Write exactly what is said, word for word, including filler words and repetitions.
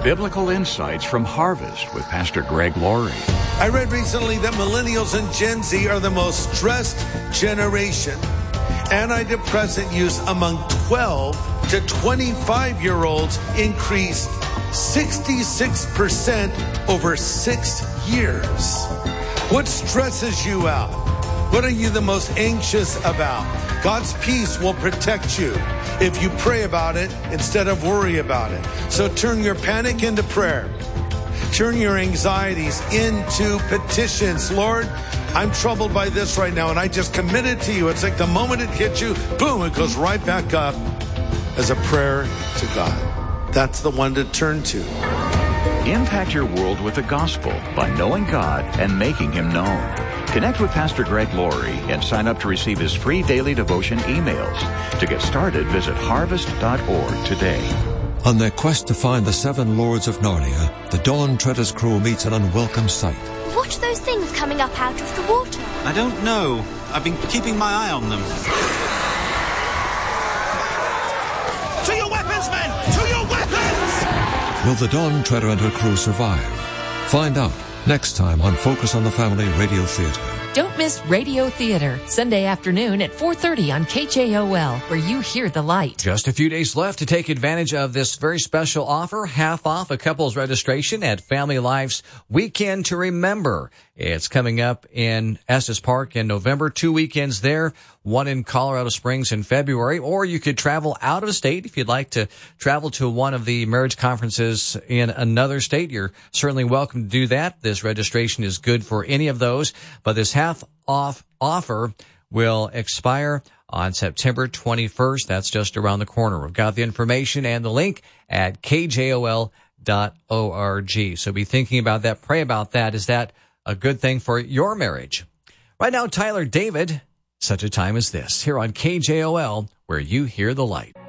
Biblical Insights from Harvest with Pastor Greg Laurie. I read recently that millennials and Gen Z are the most stressed generation. Antidepressant use among twelve to twenty-five-year-olds increased sixty-six percent over six years. What stresses you out? What are you the most anxious about? God's peace will protect you if you pray about it instead of worry about it. So turn your panic into prayer. Turn your anxieties into petitions. Lord, I'm troubled by this right now, and I just commit it to you. It's like the moment it hits you, boom, it goes right back up as a prayer to God. That's the one to turn to. Impact your world with the gospel by knowing God and making Him known. Connect with Pastor Greg Laurie and sign up to receive his free daily devotion emails. To get started, visit harvest dot org today. On their quest to find the seven lords of Narnia, the Dawn Treader's crew meets an unwelcome sight. What are those things coming up out of the water? I don't know. I've been keeping my eye on them. To your weapons, men! To your weapons! Will the Dawn Treader and her crew survive? Find out next time on Focus on the Family Radio Theater. Don't miss Radio Theater, Sunday afternoon at four thirty on K J O L, where you hear the light. Just a few days left to take advantage of this very special offer, half off a couple's registration at Family Life's Weekend to Remember. It's coming up in Estes Park in November, two weekends there, one in Colorado Springs in February, or you could travel out of state if you'd like to travel to one of the marriage conferences in another state. You're certainly welcome to do that. This registration is good for any of those, but this half off offer will expire on September twenty-first. That's just around the corner. We've got the information and the link at K J O L dot org. So be thinking about that. Pray about that. Is that a good thing for your marriage? Right now, Tyler David, Such a Time as This, here on K J O L, where you hear the light.